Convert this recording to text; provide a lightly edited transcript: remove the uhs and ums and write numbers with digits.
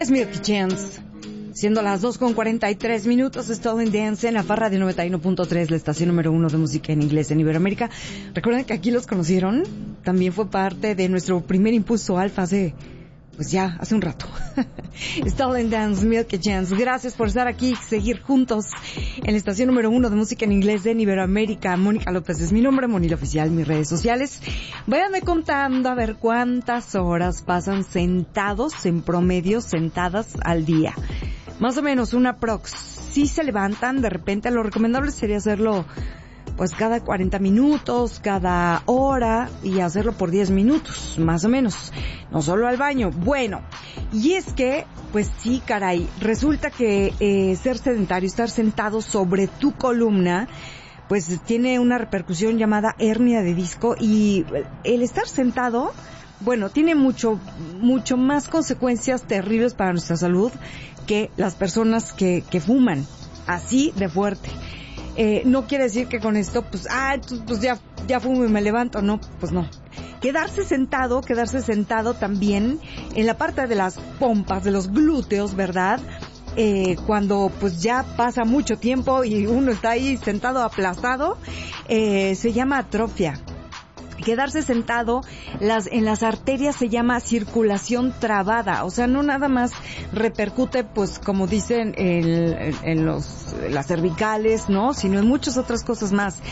Es Milky Chance. Siendo las 2:43 Stolen Dance en la Farra de 91.3, la estación número 1 de música en inglés en Iberoamérica. Recuerden que aquí los conocieron. También fue parte de nuestro primer impulso alfa hace un rato. Stolen Dance, Milky Chance. Gracias por estar aquí y seguir juntos en la estación número 1 de música en inglés en Iberoamérica. Mónica López es mi nombre, Monila Oficial, mis redes sociales. Váyanme contando a ver cuántas horas pasan sentados, en promedio, sentadas al día. Más o menos una prox. Si se levantan, de repente lo recomendable sería hacerlo pues cada 40 minutos, cada hora, y hacerlo por 10 minutos, más o menos. No solo al baño. Bueno, y es que, pues sí, caray, resulta que ser sedentario, estar sentado sobre tu columna, pues tiene una repercusión llamada hernia de disco, y el estar sentado, bueno, tiene mucho más consecuencias terribles para nuestra salud que las personas que fuman, así de fuerte. No quiere decir que con esto, pues ya fumo y me levanto, no, pues no. Quedarse sentado también en la parte de las pompas, de los glúteos, ¿verdad? Cuando pues ya pasa mucho tiempo y uno está ahí sentado aplastado, se llama atrofia. Quedarse sentado en las arterias se llama circulación trabada, o sea, no nada más repercute, pues como dicen, en las cervicales, ¿no? Sino en muchas otras cosas más.